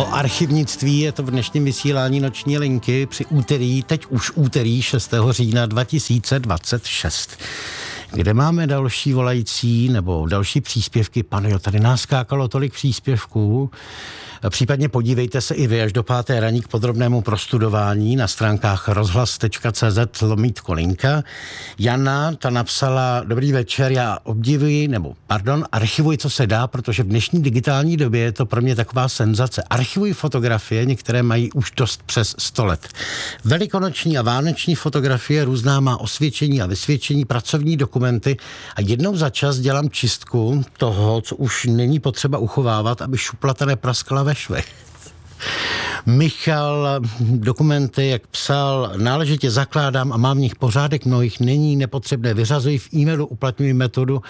O archivnictví je to v dnešním vysílání Noční linky při úterý, teď už úterý 6. října 2026. Kde máme další volající nebo další příspěvky? Pane, jo, tady nás skákalo tolik příspěvků. Případně podívejte se i vy až do 5. raní k podrobnému prostudování na stránkách rozhlas.cz/linka. Jana, ta napsala: dobrý večer, já archivuji, co se dá, protože v dnešní digitální době je to pro mě taková senzace. Archivuji fotografie, některé mají už dost přes 100 let. Velikonoční a vánoční fotografie, různá má osvědčení a vysvědčení, pracovní dokumenty a jednou za čas dělám čistku toho, co už není potřeba uchovávat, aby šuplata nepraskla ve švech. Michal, dokumenty, jak psal, náležitě zakládám a mám v nich pořádek, mnohých není nepotřebné, vyřazuji v e-mailu, uplatňuji metodu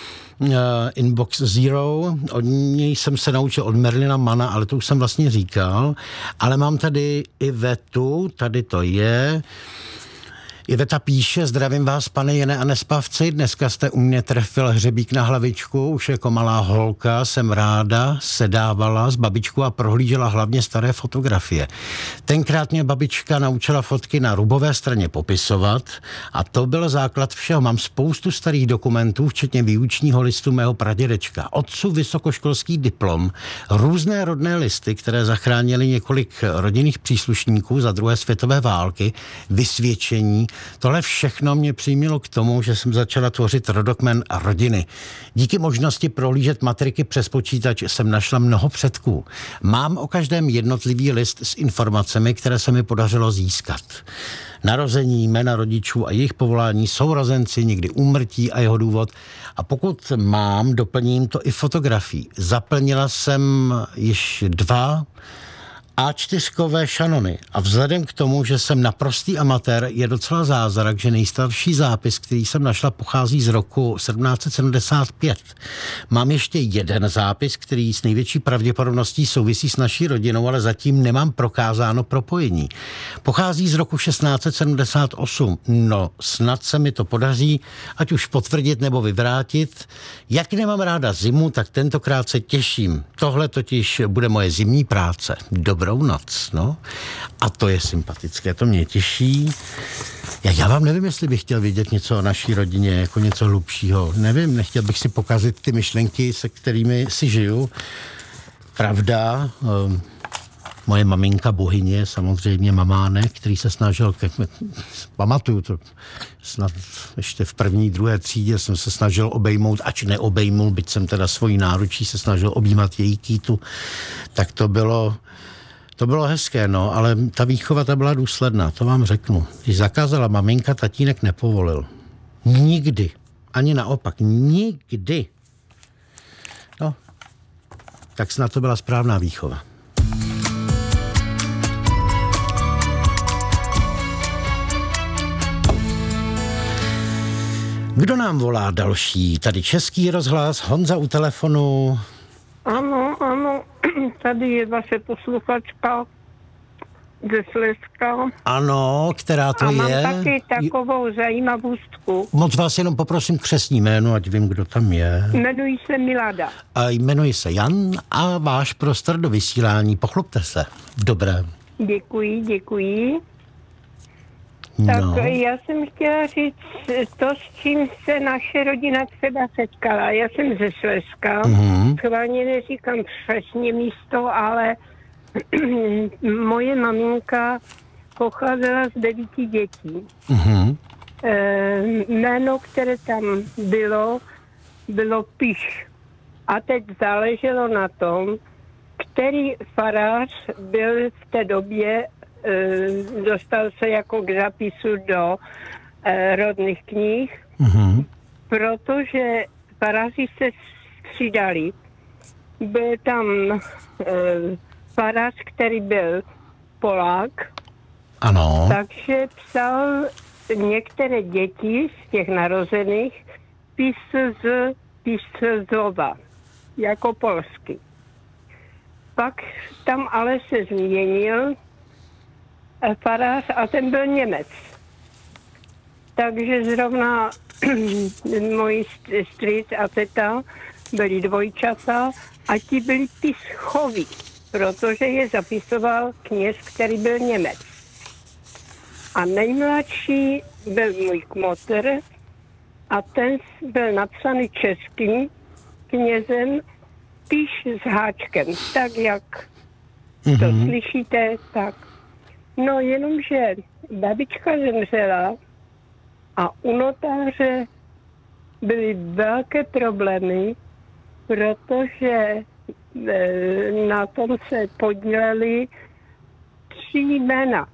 Inbox Zero, od něj jsem se naučil od Merlina Mana, ale to už jsem vlastně říkal, ale mám tady Ivetu, tady to je. Iveta píše: zdravím vás, pane Jene a nespavci, dneska jste u mě trefil hřebík na hlavičku, už jako malá holka jsem ráda sedávala s babičkou a prohlížela hlavně staré fotografie. Tenkrát mě babička naučila fotky na rubové straně popisovat a to byl základ všeho. Mám spoustu starých dokumentů, včetně výučního listu mého pradědečka, otcův vysokoškolský diplom, různé rodné listy, které zachránily několik rodinných příslušníků za druhé světové války, vysvědčení. Tohle všechno mě přimělo k tomu, že jsem začala tvořit rodokmen a rodiny. Díky možnosti prohlížet matriky přes počítač jsem našla mnoho předků. Mám o každém jednotlivý list s informacemi, které se mi podařilo získat. Narození, jména rodičů a jejich povolání, sourozenci, někdy úmrtí a jeho důvod. A pokud mám, doplním to i fotografií. Zaplnila jsem již 2 A4 šanony a vzhledem k tomu, že jsem naprostý amatér, je docela zázrak, že nejstarší zápis, který jsem našla, pochází z roku 1775. Mám ještě jeden zápis, který s největší pravděpodobností souvisí s naší rodinou, ale zatím nemám prokázáno propojení. Pochází z roku 1678. No, snad se mi to podaří, ať už potvrdit nebo vyvrátit. Jak nemám ráda zimu, tak tentokrát se těším. Tohle totiž bude moje zimní práce. Dobrou noc, no. A to je sympatické, to mě těší. Já vám nevím, jestli bych chtěl vědět něco o naší rodině, jako něco hlubšího. Nevím, nechtěl bych si pokazit ty myšlenky, se kterými si žiju. Pravda, moje maminka bohyně, samozřejmě mamánek, který se snažil, pamatuju to, snad ještě v 1., 2. třídě jsem se snažil obejmout, ač neobejmul, byť jsem teda svojí náručí se snažil objímat její kýtu, tak to bylo hezké, no, ale ta výchova ta byla důsledná, to vám řeknu. Když zakázala maminka, tatínek nepovolil. Nikdy. Ani naopak. Nikdy. No, tak snad to byla správná výchova. Kdo nám volá další? Tady Český rozhlas, Honza u telefonu. Ano, tady je vaše posluchačka ze Slezska. Ano, která to je? A mám taky takovou zajímavostku. Moc vás jenom poprosím křestní jméno, ať vím, kdo tam je. Jmenuji se Milada. A jmenuji se Jan a váš prostor do vysílání. Pochlupte se. Dobré. Děkuji. No. Tak já jsem chtěla říct to, s čím se naše rodina třeba setkala. Já jsem ze Slezska, schválně neříkám přesně místo, ale moje maminka pocházela z 9 dětí. Jméno, které tam bylo Piš. A teď záleželo na tom, který farář byl v té době, dostal se jako k zapisu do rodných knih, protože faráři se střídali. Byl tam farář, který byl Polák, ano. Takže psal některé děti z těch narozených Piszczova, jako polsky. Pak tam ale se změnil farář a ten byl Němec. Takže zrovna moji strýc a teta byli dvojčata a ti byli Pischovi, protože je zapisoval kněz, který byl Němec. A nejmladší byl můj kmotr a ten byl napsaný českým knězem, píš s háčkem, tak jak to slyšíte, tak. No jenomže babička zemřela a u notáře byly velké problémy, protože na tom se podíleli 3 jména.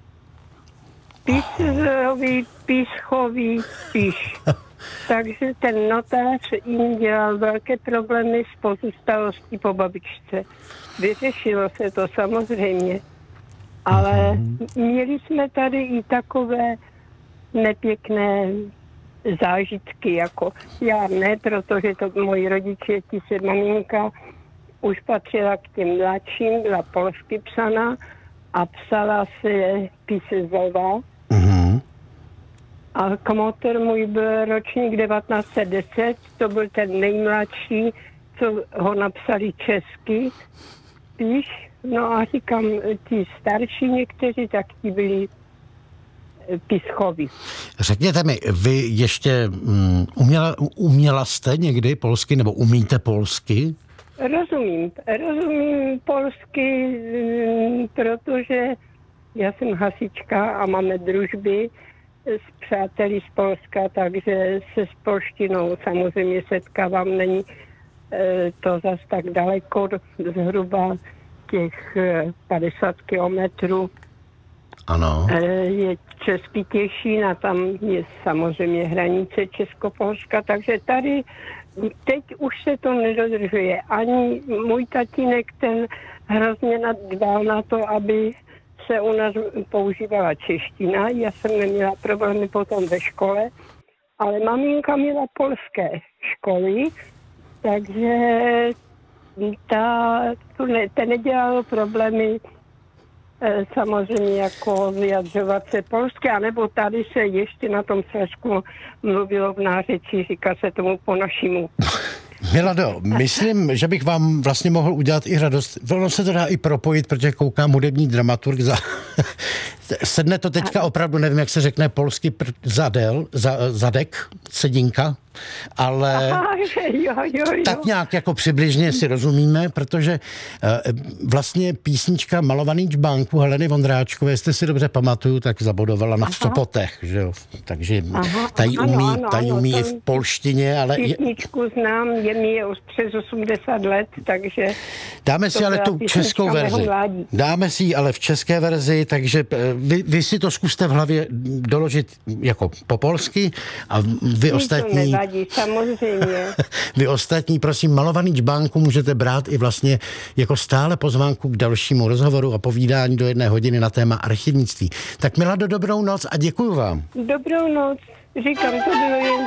Písrový, Píschový, Píš. Takže ten notář jim dělal velké problémy s pozůstalostí po babičce. Vyřešilo se to samozřejmě, ale měli jsme tady i takové nepěkné zážitky, jako já ne, protože to moji rodiče, maminka, už patřila k těm mladším, byla polsky psaná a psala se Pisezová. A kmotr můj byl ročník 1910, to byl ten nejmladší, co ho napsali česky, píš. No a říkám, ti starší někteří, tak ti byli Píschovi. Řekněte mi, vy ještě uměla jste někdy polsky, nebo umíte polsky? Rozumím polsky, protože já jsem hasička a máme družby s přáteli z Polska, takže se s polštinou samozřejmě setkávám, není to zas tak daleko, zhruba těch 50 kilometrů. Ano. Je Český Těšín a tam je samozřejmě hranice Česko-Polska, takže tady teď už se to nedodržuje. Ani můj tatínek, ten hrozně dbal na to, aby se u nás používala čeština. Já jsem neměla problémy potom ve škole, ale maminka měla polské školy, takže ta nedělalo problémy samozřejmě jako vyjadřovat se polsky, anebo tady se ještě na tom Slezsku mluvilo v nářečí, říká se tomu po našimu. Milado, myslím, že bych vám vlastně mohl udělat i radost. Ono se to dá i propojit, protože koukám hudební dramaturg sedne to teďka opravdu, nevím, jak se řekne polsky, zadek, sedinka, ale jo. tak nějak jako přibližně si rozumíme, protože vlastně písnička Malovaný čbánku Heleny Vondráčkové, jestli si dobře pamatuju, tak zabodovala na Sopotech, že jo? Takže tady umí i v polštině, ale... Písničku znám, je mi přes 80 let, takže... Dáme si ale tu českou verzi. Dáme si ji ale v české verzi, takže vy si to zkuste v hlavě doložit jako po polsky a vy ostatní... Samozřejmě. Vy ostatní, prosím, Malovaný čbánku můžete brát i vlastně jako stále pozvánku k dalšímu rozhovoru a povídání do 1 hodiny na téma archivnictví. Tak Milado, dobrou noc a děkuju vám. Dobrou noc. Říkám, to bylo jen